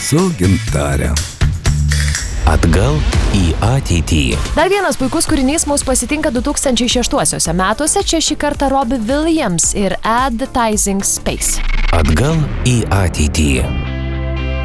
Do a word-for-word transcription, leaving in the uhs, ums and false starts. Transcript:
su Gintare. Atgal į ateitį. Dar vienas puikus kūrinys mus pasitinka du tūkstančiai šeštuosiuose metuose. Čia šį kartą Robbie Williams ir Advertising Space. Atgal į ateitį.